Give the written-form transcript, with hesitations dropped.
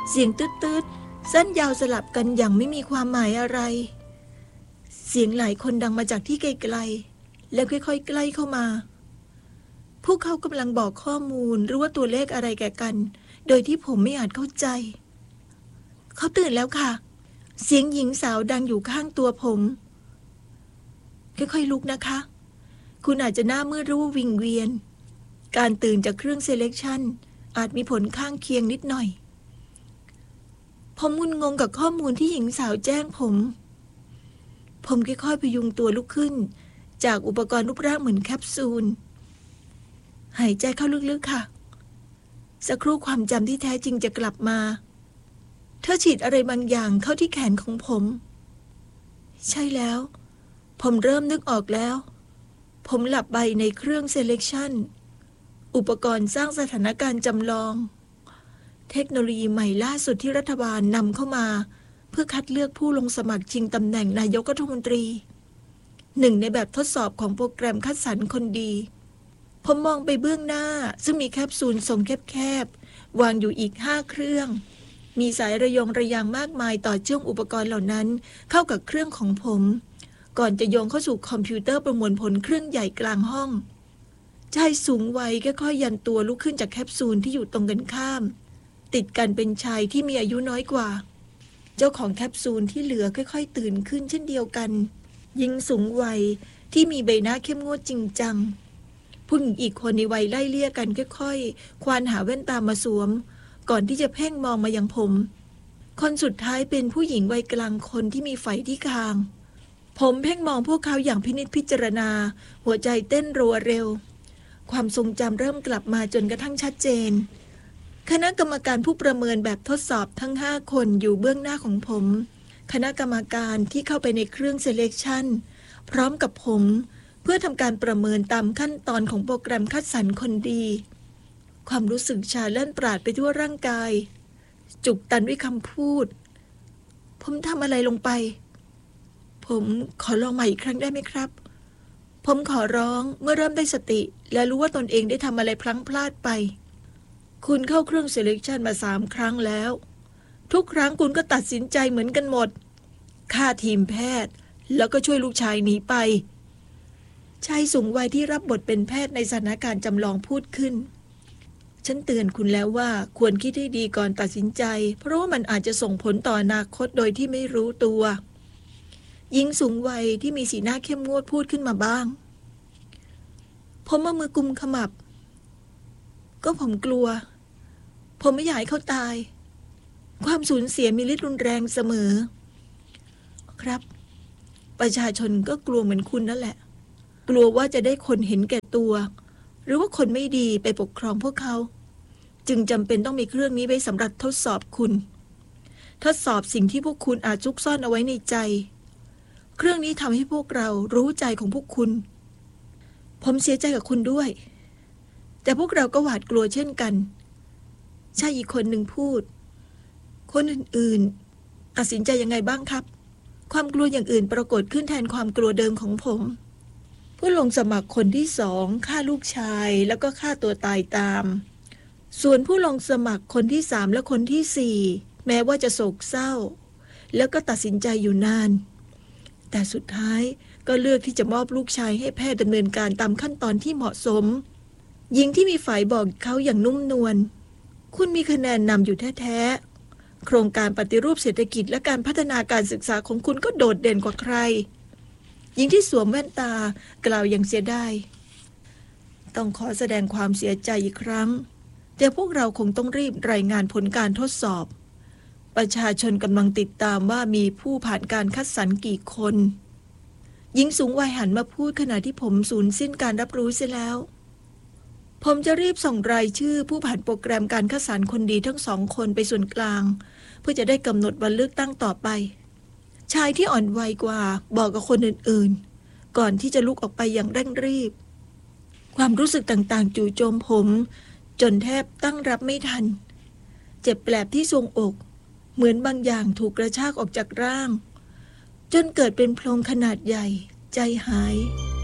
เสียงตืดๆสั้นยาวสลับกันอย่างไม่มีความหมายอะไรเสียงหลายคนดังมาจากที่ไกลๆแล้วค่อยๆใกล้เข้ามาพวกเขากำลังบอกข้อมูลหรือว่าตัวเลขอะไรแก่กันโดยที่ผมไม่อาจเข้าใจเขาตื่นแล้วค่ะเสียงหญิงสาวดังอยู่ข้างตัวผมค่อยๆลุกนะคะคุณอาจจะหน้ามืดหรือว่าวิงเวียนการตื่นจากเครื่อง selection อาจมีผลข้างเคียงนิดหน่อยผมงุนงงกับข้อมูลที่หญิงสาวแจ้งผมค่อยๆพยุงตัวลุกขึ้นจากอุปกรณ์รูปร่างเหมือนแคปซูลหายใจเข้าลึกๆค่ะสักครู่ความจำที่แท้จริงจะกลับมาเธอฉีดอะไรบางอย่างเข้าที่แขนของผมใช่แล้วผมเริ่มนึกออกแล้วผมหลับไปในเครื่อง selection อุปกรณ์สร้างสถานการณ์จำลองเทคโนโลยีใหม่ล่าสุดที่รัฐบาลนำเข้ามาเพื่อคัดเลือกผู้ลงสมัครชิงตำแหน่งนายกรัฐมนตรีหนึ่งในแบบทดสอบของโปรแกรมคัดสรรคนดีผมมองไปเบื้องหน้าซึ่งมีแคปซูลทรงแคบๆวางอยู่อีก5เครื่องมีสายระยงระยางมากมายต่อเชื่อมอุปกรณ์เหล่านั้นเข้ากับเครื่องของผมก่อนจะโยงเข้าสู่คอมพิวเตอร์ประมวลผลเครื่องใหญ่กลางห้องชายสูงวัยค่อยๆยันตัวลุกขึ้นจากแคปซูลที่อยู่ตรงกันข้ามติดกันเป็นชายที่มีอายุน้อยกว่าเจ้าของแคปซูลที่เหลือค่อยๆตื่นขึ้นเช่นเดียวกันหญิงสูงวัยที่มีใบหน้าเข้มงวดจริงจังผู้หญิงอีกคนในวัยไล่เลี่ยกันค่อยๆควานหาแว่นตามาสวมก่อนที่จะเพ่งมองมายังผมคนสุดท้ายเป็นผู้หญิงวัยกลางคนที่มีไฝที่คางผมเพ่งมองพวกเขาอย่างพินิจพิจารณาหัวใจเต้นรัวเร็วความทรงจำเริ่มกลับมาจนกระทั่งชัดเจนคณะกรรมการผู้ประเมินแบบทดสอบทั้ง5คนอยู่เบื้องหน้าของผมคณะกรรมการที่เข้าไปในเครื่อง selection พร้อมกับผมเพื่อทำการประเมินตามขั้นตอนของโปรแกรมคัดสรรคนดีความรู้สึกชาแล่นปราดไปทั่วร่างกายจุกตันด้วยคำพูดผมทำอะไรลงไปผมขอลองใหม่อีกครั้งได้ไหมครับผมขอร้องเมื่อเริ่มได้สติและรู้ว่าตนเองได้ทำอะไรพลั้งพลาดไปคุณเข้าเครื่อง selection มา3ครั้งแล้วทุกครั้งคุณก็ตัดสินใจเหมือนกันหมดฆ่าทีมแพทย์แล้วก็ช่วยลูกชายหนีไปชายสูงวัยที่รับบทเป็นแพทย์ในสถานการณ์จำลองพูดขึ้นฉันเตือนคุณแล้วว่าควรคิดให้ดีก่อนตัดสินใจเพราะว่ามันอาจจะส่งผลต่ออนาคตโดยที่ไม่รู้ตัวหญิงสูงวัยที่มีสีหน้าเข้มงวดพูดขึ้นมาบ้างผมเอามือกุมขมับก็ผมกลัวผมไม่อยากให้เขาตายความสูญเสียมีฤทธิ์รุนแรงเสมอครับประชาชนก็กลัวเหมือนคุณนั่นแหละกลัวว่าจะได้คนเห็นแก่ตัวหรือว่าคนไม่ดีไปปกครองพวกเขาจึงจำเป็นต้องมีเครื่องนี้ไว้สำหรับทดสอบคุณทดสอบสิ่งที่พวกคุณอาจซุกซ่อนเอาไว้ในใจเครื่องนี้ทำให้พวกเรารู้ใจของพวกคุณผมเสียใจกับคุณด้วยแต่พวกเราก็หวาดกลัวเช่นกันชายอีกคนหนึ่งพูดคนอื่นๆตัดสินใจยังไงบ้างครับความกลัวอย่างอื่นปรากฏขึ้นแทนความกลัวเดิมของผมผู้ลงสมัครคนที่2ฆ่าลูกชายแล้วก็ฆ่าตัวตายตามส่วนผู้ลงสมัครคนที่3และคนที่4แม้ว่าจะโศกเศร้าแล้วก็ตัดสินใจอยู่นานแต่สุดท้ายก็เลือกที่จะมอบลูกชายให้แพทย์ดำเนินการตามขั้นตอนที่เหมาะสมหญิงที่มีฝ่ายบอกเขาอย่างนุ่มนวลคุณมีคะแนนนำอยู่แท้ๆโครงการปฏิรูปเศรษฐกิจและการพัฒนาการศึกษาของคุณก็โดดเด่นกว่าใครหญิงที่สวมแว่นตากล่าวอย่างเสียดายต้องขอแสดงความเสียใจอีกครั้งแต่พวกเราคงต้องรีบรายงานผลการทดสอบประชาชนกำลังติดตามว่ามีผู้ผ่านการคัดสรรกี่คนหญิงสูงวัยหันมาพูดขณะที่ผมสูญสิ้นการรับรู้เสียแล้วผมจะรีบส่งรายชื่อผู้ผ่านโปรแกรมการคัดสรรคนดีทั้ง2คนไปส่วนกลางเพื่อจะได้กำหนดวันเลือกตั้งต่อไปชายที่อ่อนวัยกว่าบอกกับคนอื่นๆก่อนที่จะลุกออกไปอย่างเร่งรีบความรู้สึกต่างๆจู่โจมผมจนแทบตั้งรับไม่ทันเจ็บแปลบที่ทรวงอกเหมือนบางอย่างถูกกระชากออกจากร่างจนเกิดเป็นโพรงขนาดใหญ่ใจหาย